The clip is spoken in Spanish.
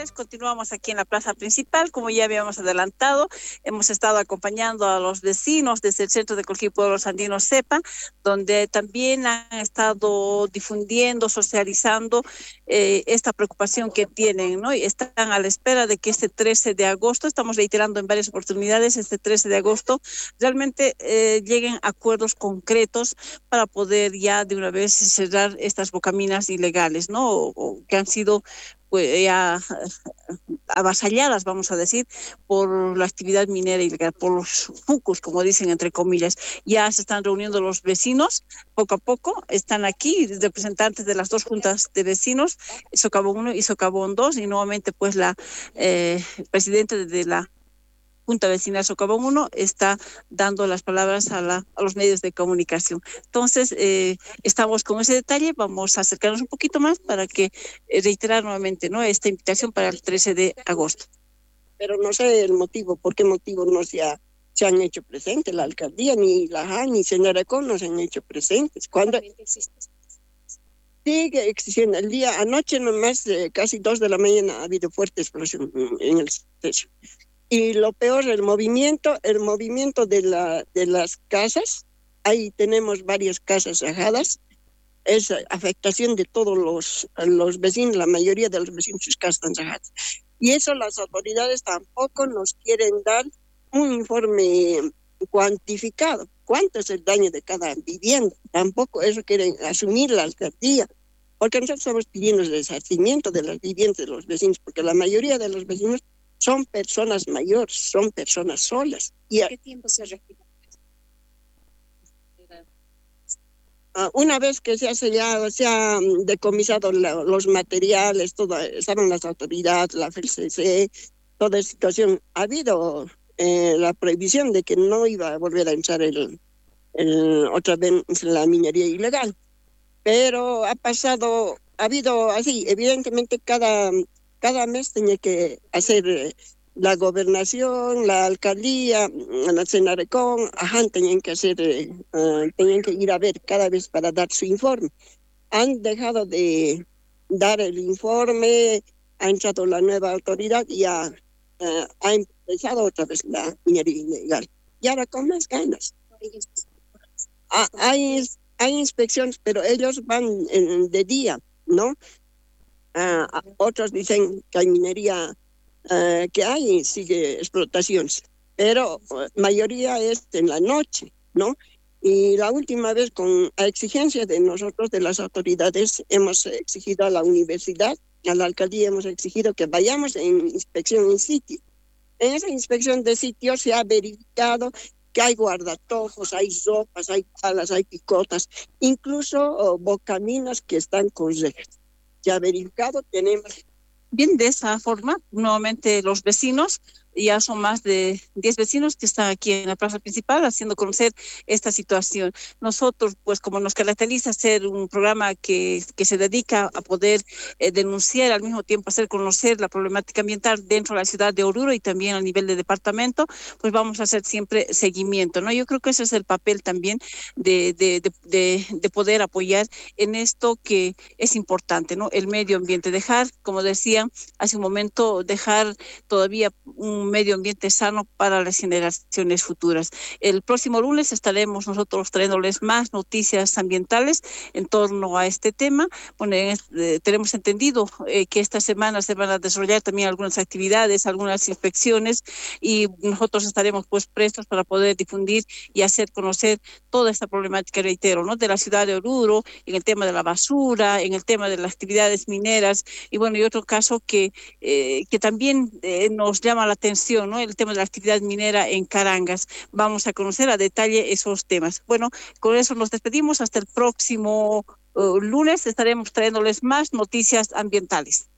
tardes. Continuamos aquí en la plaza principal. Como ya habíamos adelantado, hemos estado acompañando a los vecinos desde el Centro de Ecología y Pueblos Andinos CEPA, donde también han estado difundiendo, socializando esta preocupación que tienen, ¿no? Y están a la espera de que este 13 de agosto, estamos reiterando en varias oportunidades, este 13 de agosto, realmente lleguen a acuerdos concretos para poder ya de una vez cerrar estas bocaminas ilegales, ¿no? O que han sido pues ya avasalladas, vamos a decir, por la actividad minera ilegal, por los fucus, como dicen entre comillas. Ya se están reuniendo los vecinos, poco a poco, están aquí representantes de las dos juntas de vecinos, Socavón 1 y Socavón 2, y nuevamente pues la presidenta de la Junta Vecinal Socavón 1 está dando las palabras a los medios de comunicación. Entonces, estamos con ese detalle, vamos a acercarnos un poquito más para que reiterar nuevamente, ¿no?, esta invitación para el 13 de agosto. Pero no sé el motivo, por qué motivo no se han hecho presentes. La alcaldía, ni la JAN, ni Senarecón no se han hecho presentes. ¿Cuándo? Sigue existiendo. El día, anoche nomás, casi 2 de la mañana, ha habido fuerte explosión en el techo. Y lo peor, el movimiento de las casas. Ahí tenemos varias casas ajadas. Es afectación de todos los vecinos, la mayoría de los vecinos, sus casas están ajadas. Y eso las autoridades tampoco nos quieren dar un informe cuantificado. ¿Cuánto es el daño de cada vivienda? Tampoco eso quieren asumir la alcaldía. Porque nosotros estamos pidiendo el resarcimiento de las viviendas de los vecinos, porque la mayoría de los vecinos son personas mayores, son personas solas. ¿Qué tiempo se requiere? Una vez que se ha decomisado los materiales, estaban las autoridades, la FCC, toda esa situación, ha habido la prohibición de que no iba a volver a entrar otra vez la minería ilegal. Pero ha habido así, evidentemente cada mes tenía que hacer la gobernación, la alcaldía, la Senarecón, tenían que ir a ver cada vez para dar su informe. Han dejado de dar el informe, ha entrado la nueva autoridad y ha empezado otra vez la minería ilegal. Y ahora con más ganas. Hay inspecciones, pero ellos van de día, ¿no? Otros dicen que hay minería, que hay, sigue explotaciones, pero mayoría es en la noche, ¿no? Y la última vez, a exigencia de nosotros, de las autoridades, hemos exigido a la universidad, a la alcaldía, hemos exigido que vayamos en inspección en sitio. En esa inspección de sitio se ha verificado que hay guardatojos, hay sopas, hay palas, hay picotas, incluso bocaminas que están con rejas. Ya verificado, tenemos. Bien, de esa forma, nuevamente los vecinos, ya son más de 10 vecinos que están aquí en la plaza principal haciendo conocer esta situación. Nosotros, pues como nos caracteriza ser un programa que se dedica a poder denunciar, al mismo tiempo hacer conocer la problemática ambiental dentro de la ciudad de Oruro y también a nivel de departamento, pues vamos a hacer siempre seguimiento, ¿no? Yo creo que ese es el papel también de poder apoyar en esto que es importante, ¿no? El medio ambiente, dejar, como decía hace un momento, dejar todavía un medio ambiente sano para las generaciones futuras. El próximo lunes estaremos nosotros trayéndoles más noticias ambientales en torno a este tema. Bueno, tenemos entendido que esta semana se van a desarrollar también algunas actividades, algunas inspecciones, y nosotros estaremos pues prestos para poder difundir y hacer conocer toda esta problemática, reitero, ¿no?, de la ciudad de Oruro, en el tema de la basura, en el tema de las actividades mineras, y bueno, y otro caso que también nos llama la atención, ¿no?, el tema de la actividad minera en Carangas. Vamos a conocer a detalle esos temas. Bueno, con eso nos despedimos. Hasta el próximo lunes estaremos trayéndoles más noticias ambientales.